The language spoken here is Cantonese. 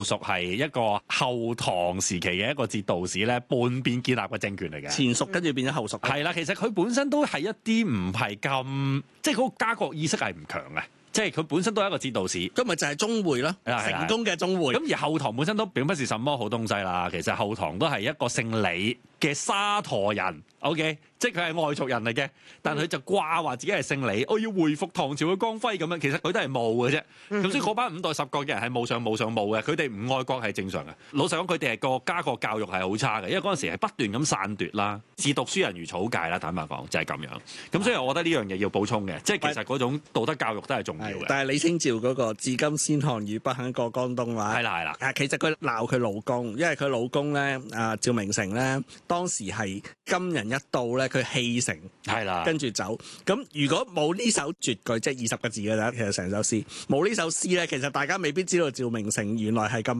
屬係一個後唐時期嘅一個節度使咧，叛變建立嘅政權嚟嘅。 前屬跟住變咗後屬。 係啦，其實佢本身都係一啲唔係咁，即係嗰個家國意識係唔強嘅。即係佢本身都係一個節度使， 咁咪就係宗會咯，成功嘅宗會。 咁而後唐本身都並不是什麼好東西啦。其實後唐都係一個姓李嘅沙陀人 ，OK， 即係佢係外族人嚟嘅，但佢就掛話自己係姓李，我要回復唐朝嘅光輝咁樣。其實佢都係冒嘅啫。咁所以嗰班五代十國嘅人係冒上冒上冒嘅，佢哋唔愛國係正常嘅。老實講，佢哋係個家國教育係好差嘅，因為嗰陣時係不斷咁散奪啦，自讀書人如草芥啦。坦白講就係咁樣。咁所以我覺得呢樣嘢要補充嘅，即係其實嗰種道德教育都係重要嘅。 但係李清照嗰個至今先漢語不肯過江東話， 係啦。 其實佢鬧佢老公，因為佢老公咧趙明誠咧當時係金人一到咧，佢棄城係啦， 跟住走。咁如果冇呢首絕句，即係20個字嘅啫，其實成首詩冇呢首詩咧，其實大家未必知道趙明誠原來係咁